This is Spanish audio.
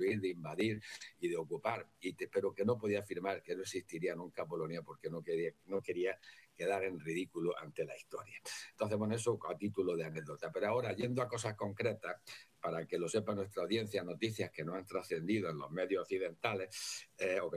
destruir, de invadir y de ocupar, pero que no podía afirmar que no existiría nunca Polonia porque no quería quedar en ridículo ante la historia. Entonces, bueno, eso a título de anécdota. Pero ahora, yendo a cosas concretas, para que lo sepa nuestra audiencia, noticias que no han trascendido en los medios occidentales o que